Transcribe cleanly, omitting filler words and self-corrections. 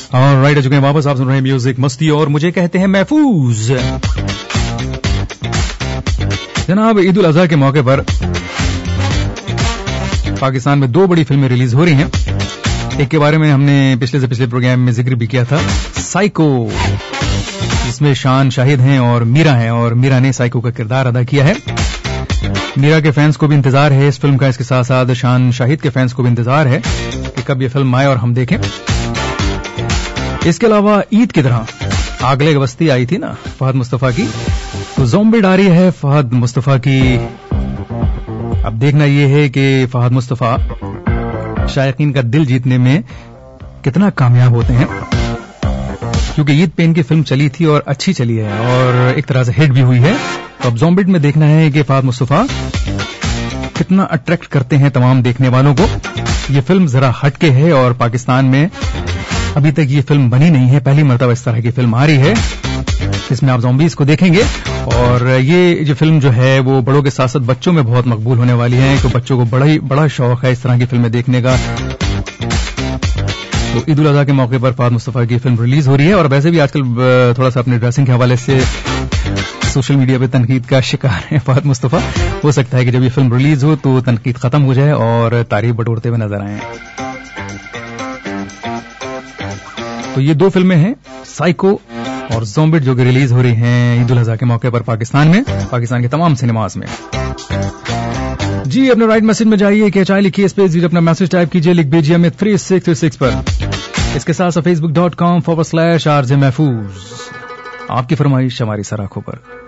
और राइट आ चुके हैं वापस, आप सुन रहे हैं म्यूजिक मस्ती और मुझे कहते हैं महफूज। जनाब, ईद उल अजहा के मौके पर पाकिस्तान में 2 बड़ी फिल्में रिलीज हो रही हैं। एक के बारे में हमने पिछले से पिछले प्रोग्राम में जिक्र भी किया था, साइको, जिसमें शान शाहिद हैं और मीरा हैं, और मीरा ने साइको का किरदार अदा किया है। मीरा के फैंस को भी इंतजार है इस फिल्म का, इसके साथ साथ शान शाहिद के फैंस को भी इंतजार है कि कब ये फिल्म आए और हम देखें। इसके अलावा ईद की तरह आगले बस्ती आई थी ना फहद मुस्तफा की, तो ज़ॉम्बी आ रही है फहद मुस्तफा की। अब देखना यह है कि फहद मुस्तफा शायकीन का दिल जीतने में कितना कामयाब होते हैं, क्योंकि ईद पे इनकी फिल्म चली थी और अच्छी चली है और एक तरह से हिट भी हुई है। तो अब ज़ॉम्बी में देखना है कि फहद मुस्तफा कितना अट्रैक्ट करते हैं तमाम देखने वालों को। ये फिल्म जरा हटके है और पाकिस्तान में अभी तक ये फिल्म बनी नहीं है, पहली मर्तबा इस तरह की फिल्म आ रही है जिसमें आप ज़ॉम्बीज़ को देखेंगे। और ये जो फिल्म जो है वो बड़ों के साथ साथ बच्चों में बहुत मकबूल होने वाली है, तो बच्चों को बड़ा शौक है इस तरह की फिल्में देखने का। तो ईद उल अजहा के मौके पर फहद मुस्तफा की फिल्म रिलीज हो रही है। और वैसे भी आजकल थोड़ा सा अपने ड्रेसिंग के हवाले से सोशल मीडिया पे तनकीद का शिकार है फहद मुस्तफा। हो सकता है कि जब ये फिल्म रिलीज हो तो तनकीद खत्म हो जाए और तारीफ बटोरते हुए नजर आए। तो ये 2 फिल्में हैं, साइको और ज़ॉम्बी, जो कि रिलीज हो रही हैं ईद उल अजहा के मौके पर पाकिस्तान में, पाकिस्तान के तमाम सिनेमाज में। जी, अपने राइट मैसेज में जाइए, कि चाहे लिखिए स्पेस दीजिए, अपना मैसेज टाइप कीजिए, लिख भेजिए हमें 3636 पर। इसके साथ facebook.com/RJ महफूज। आपकी फरमाइश हमारी सराखों पर।